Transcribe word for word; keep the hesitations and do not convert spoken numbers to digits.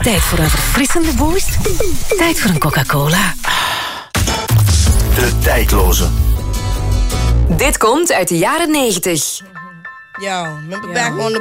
Tijd voor een verfrissende boost? Tijd voor een Coca-Cola. De tijdloze. Dit komt uit de jaren negentig. Yo, remember back on the